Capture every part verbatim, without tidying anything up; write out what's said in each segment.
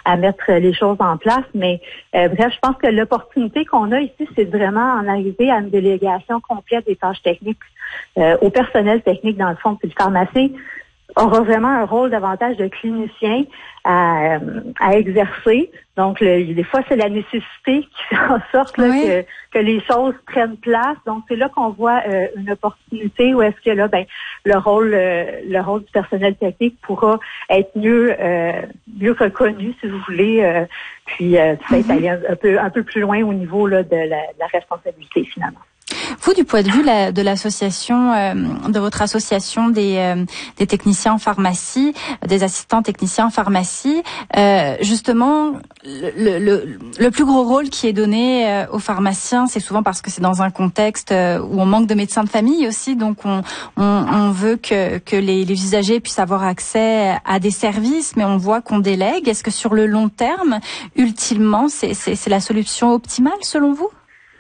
à mettre les choses en place. Mais euh, bref, je pense que l'opportunité qu'on a ici, c'est vraiment en arriver à une délégation complète des tâches techniques euh, au personnel technique dans le fond. Puis le pharmacien aura vraiment un rôle davantage de clinicien à, à exercer. Donc, le, des fois, c'est la nécessité qui fait en sorte là, oui. que, que les choses prennent place. Donc, c'est là qu'on voit euh, une opportunité où est-ce que là, ben, le rôle, euh, le rôle du personnel technique pourra être mieux, euh, mieux reconnu, si vous voulez, euh, puis euh, peut-être aller un, un peu, un peu plus loin au niveau là, de, la, de la responsabilité finalement. Vous, du point de vue la, de l'association, euh, de votre association des, euh, des techniciens en pharmacie, des assistants techniciens en pharmacie, euh, justement, le, le, le plus gros rôle qui est donné euh, aux pharmaciens, c'est souvent parce que c'est dans un contexte euh, où on manque de médecins de famille aussi, donc on, on, on veut que, que les, les usagers puissent avoir accès à des services, mais on voit qu'on délègue. Est-ce que sur le long terme, ultimement, c'est, c'est, c'est la solution optimale selon vous?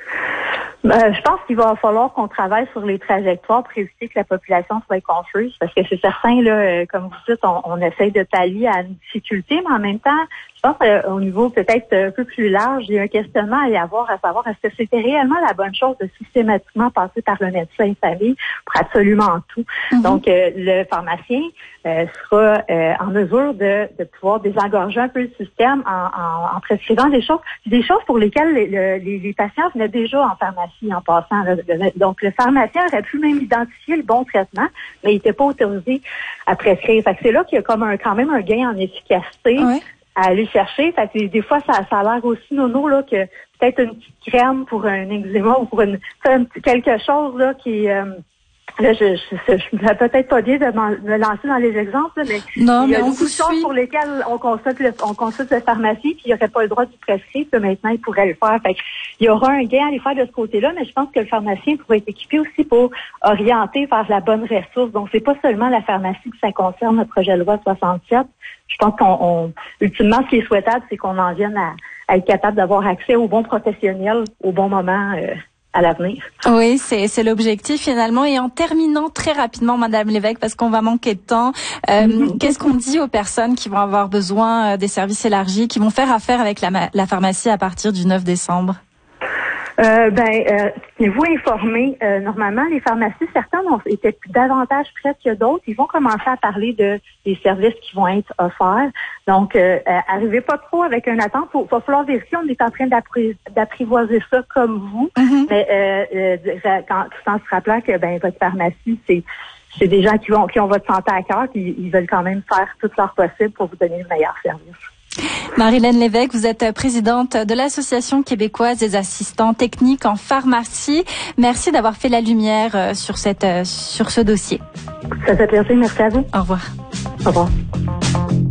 Euh, je pense qu'il va falloir qu'on travaille sur les trajectoires pour éviter que la population soit confuse, parce que c'est certain, là, euh, comme vous dites, on, on essaye de pallier à une difficulté, mais en même temps, je pense euh, au niveau peut-être un peu plus large, il y a un questionnement à y avoir, à savoir est-ce que c'était réellement la bonne chose de systématiquement passer par le médecin de famille pour absolument tout. Mm-hmm. Donc, euh, le pharmacien euh, sera euh, en mesure de, de pouvoir désengorger un peu le système en, en, en prescrivant des choses, des choses pour lesquelles les, les, les patients venaient déjà en pharmacie en passant. Là. Donc, le pharmacien aurait pu même identifier le bon traitement, mais il n'était pas autorisé à prescrire. Fait que c'est là qu'il y a comme un, quand même un gain en efficacité. Oui. À aller chercher. Fait que des fois, ça, ça a l'air aussi nono là que peut-être une petite crème pour un eczéma ou pour une, un petit quelque chose là qui euh, là je je, je, je peut-être pas bien de me lancer dans les exemples là, mais non, il y a mais beaucoup de choses pour lesquelles on consulte le, on consulte la pharmacie puis il n'y aurait pas le droit de prescrire, puis maintenant il pourrait le faire. Fait que il y aura un gain à aller faire de ce côté-là, mais je pense que le pharmacien pourrait être équipé aussi pour orienter vers la bonne ressource. Donc c'est pas seulement la pharmacie que ça concerne, le projet de loi soixante-sept. Je pense qu'on, on, ultimement, ce qui est souhaitable, c'est qu'on en vienne à, à être capable d'avoir accès aux bons professionnels au bon moment euh, à l'avenir. Oui, c'est, c'est l'objectif finalement. Et en terminant très rapidement, Madame Lévesque, parce qu'on va manquer de temps, euh, mm-hmm. qu'est-ce qu'on dit aux personnes qui vont avoir besoin des services élargis, qui vont faire affaire avec la, la pharmacie à partir du neuf décembre? Euh, ben, euh, tenez-vous informés. Euh, normalement, les pharmacies, certaines ont été davantage prêtes que d'autres. Ils vont commencer à parler de des services qui vont être offerts. Donc, euh, euh, arrivez pas trop avec une attente. Il va falloir vérifier. On est en train d'appri- d'apprivoiser ça comme vous. Mm-hmm. Mais euh, euh, quand, tout en se rappelant que ben votre pharmacie, c'est c'est des gens qui ont qui ont votre santé à cœur, puis ils veulent quand même faire tout leur possible pour vous donner le meilleur service. Marie-Laine Lévesque, vous êtes présidente de l'Association québécoise des assistants techniques en pharmacie. Merci d'avoir fait la lumière sur cette, sur ce dossier. Ça fait plaisir. Merci à vous. Au revoir. Au revoir.